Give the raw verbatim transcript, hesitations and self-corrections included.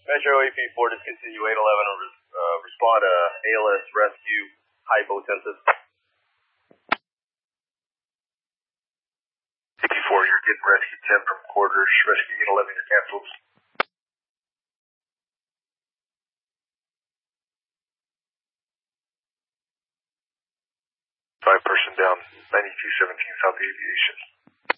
Metro A P four, discontinue eight eleven, uh, respond to A L S rescue, hypotensive. A P four, you're getting rescue ten from quarters, rescue eight eleven, you're canceled. Five person down, ninety-two seventeen South Aviation.